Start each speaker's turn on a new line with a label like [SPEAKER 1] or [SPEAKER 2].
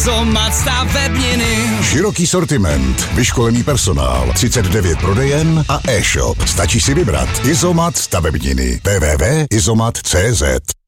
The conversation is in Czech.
[SPEAKER 1] Izomat stavebniny.
[SPEAKER 2] Široký sortiment, vyškolený personál, 39 prodejen a e-shop. Stačí si vybrat. Izomat stavebniny. www.izomat.cz